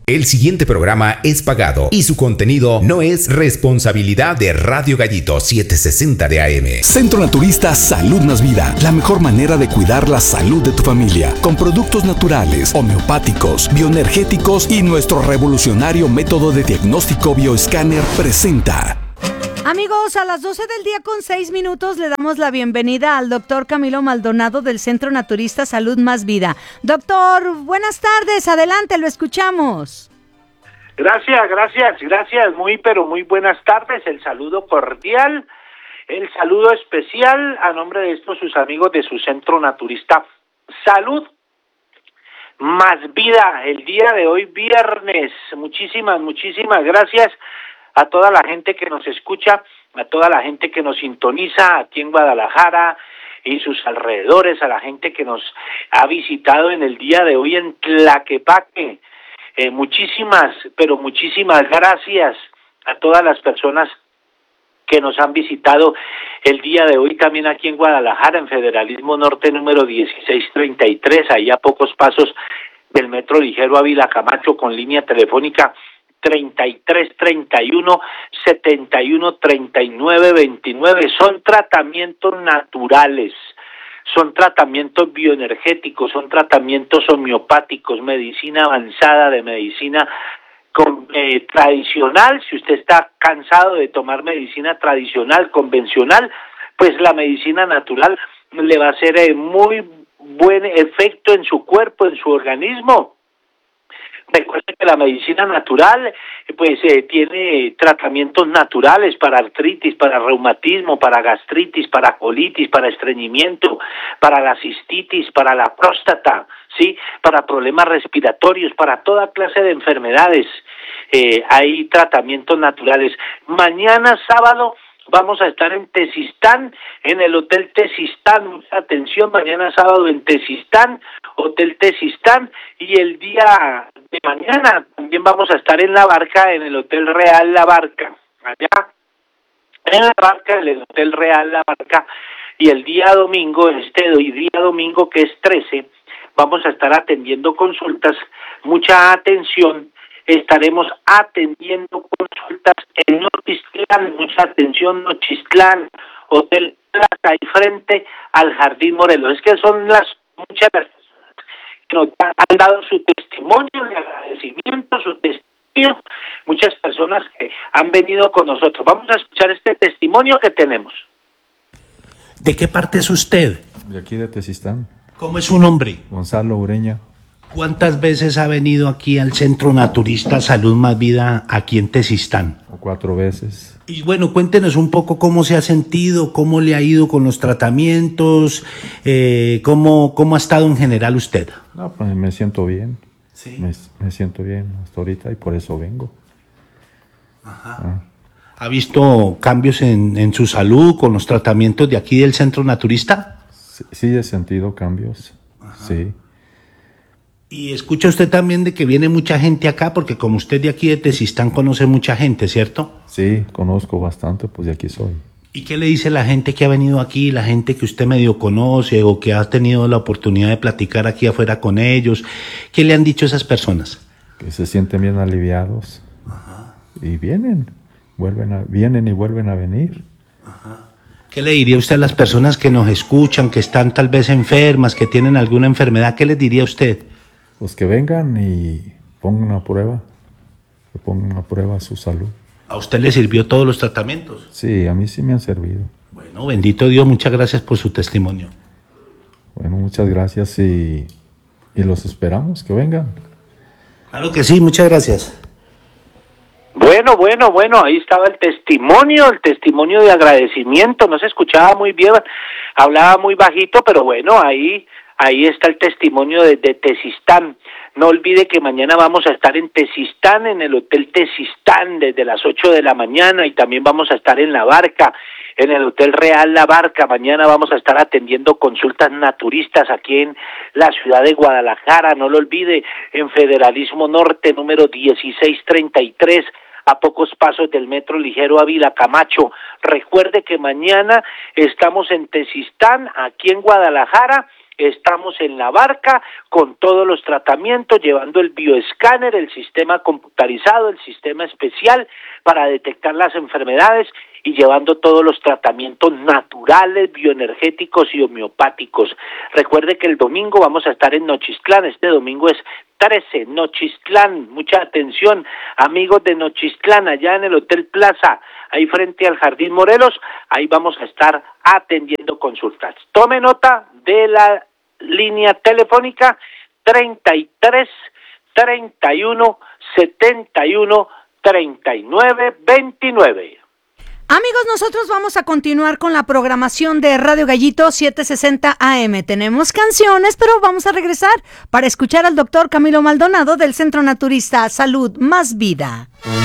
El siguiente programa es pagado y su contenido no es responsabilidad de Radio Gallito 760 de AM. Centro Naturista Salud Más Vida, la mejor manera de cuidar la salud de tu familia, con productos naturales, homeopáticos, bioenergéticos y nuestro revolucionario método de diagnóstico bioescáner presenta. Amigos, a las 12 del día con 6 minutos le damos la bienvenida al doctor Camilo Maldonado del Centro Naturista Salud Más Vida. Doctor, buenas tardes, adelante, lo escuchamos. Gracias. Pero muy buenas tardes. El saludo cordial, el saludo especial a nombre de estos sus amigos de su Centro Naturista Salud Más Vida. El día de hoy, viernes. Muchísimas gracias a toda la gente que nos escucha, a toda la gente que nos sintoniza aquí en Guadalajara y sus alrededores, a la gente que nos ha visitado en el día de hoy en Tlaquepaque. Muchísimas gracias a todas las personas que nos han visitado el día de hoy también aquí en Guadalajara, en Federalismo Norte número 1633, ahí a pocos pasos del Metro Ligero Ávila Camacho, con línea telefónica 33-31-71-39-29. Son tratamientos naturales, son tratamientos bioenergéticos, son tratamientos homeopáticos, medicina avanzada, de medicina tradicional. Si usted está cansado de tomar medicina tradicional, convencional, pues la medicina natural le va a hacer muy buen efecto en su cuerpo, en su organismo. Recuerden que la medicina natural tiene tratamientos naturales para artritis, para reumatismo, para gastritis, para colitis, para estreñimiento, para la cistitis, para la próstata, ¿sí? Para problemas respiratorios, para toda clase de enfermedades. Hay tratamientos naturales. Mañana sábado vamos a estar en Tezistán, en el Hotel Tezistán. Mucha atención, mañana sábado en Tezistán, Hotel Tezistán, y el día de mañana también vamos a estar en La Barca, en el Hotel Real La Barca, allá en La Barca, en el Hotel Real La Barca, y el día domingo, día domingo que es 13, vamos a estar atendiendo consultas. Mucha atención, estaremos atendiendo consultas en Nochistlán, mucha atención, Nochistlán, Hotel Plaza, y frente al Jardín Morelos. Es que son muchas personas que nos han dado su testimonio de agradecimiento, su testimonio, muchas personas que han venido con nosotros. Vamos a escuchar este testimonio que tenemos. ¿De qué parte es usted? De aquí de Tezistán. ¿Cómo es su nombre? Gonzalo Ureña. ¿Cuántas veces ha venido aquí al Centro Naturista Salud Más Vida aquí en Tezistán? 4 veces. Y bueno, cuéntenos un poco cómo se ha sentido, cómo le ha ido con los tratamientos, cómo ha estado en general usted. No, pues me siento bien. Sí. Me siento bien hasta ahorita y por eso vengo. Ajá. ¿Ha visto cambios en su salud con los tratamientos de aquí del Centro Naturista? Sí, he sentido cambios. Ajá. Sí. Y escucha usted también de que viene mucha gente acá, porque como usted de aquí de Tezistán conoce mucha gente, ¿cierto? Sí, conozco bastante, pues de aquí soy. ¿Y qué le dice la gente que ha venido aquí, la gente que usted medio conoce o que ha tenido la oportunidad de platicar aquí afuera con ellos? ¿Qué le han dicho esas personas? Que se sienten bien aliviados. Ajá. Y vienen y vuelven a venir. Ajá. ¿Qué le diría usted a las personas que nos escuchan, que están tal vez enfermas, que tienen alguna enfermedad? ¿Qué les diría usted? Pues que vengan y pongan a prueba su salud. ¿A usted le sirvió todos los tratamientos? Sí, a mí sí me han servido. Bueno, bendito Dios, muchas gracias por su testimonio. Bueno, muchas gracias y los esperamos que vengan. Claro que sí, muchas gracias. Bueno, ahí estaba el testimonio de agradecimiento. No se escuchaba muy bien, hablaba muy bajito, pero bueno, ahí está el testimonio de Tezistán. No olvide que mañana vamos a estar en Tezistán, en el Hotel Tezistán, desde las 8 de la mañana, y también vamos a estar en La Barca, en el Hotel Real La Barca. Mañana vamos a estar atendiendo consultas naturistas aquí en la ciudad de Guadalajara. No lo olvide, en Federalismo Norte, número 1633, a pocos pasos del Metro Ligero Ávila Camacho. Recuerde que mañana estamos en Tezistán, aquí en Guadalajara, Estamos en la barca con todos los tratamientos, llevando el bioescáner, el sistema computarizado, el sistema especial para detectar las enfermedades y llevando todos los tratamientos naturales, bioenergéticos y homeopáticos. Recuerde que el domingo vamos a estar en Nochistlán, este domingo es 13, Nochistlán, mucha atención, amigos de Nochistlán, allá en el Hotel Plaza, ahí frente al Jardín Morelos, ahí vamos a estar atendiendo consultas. Tome nota de la línea telefónica 33 31 71 39 29. Amigos, nosotros vamos a continuar con la programación de Radio Gallito 760 AM. Tenemos canciones, pero vamos a regresar para escuchar al doctor Camilo Maldonado del Centro Naturista Salud Más Vida.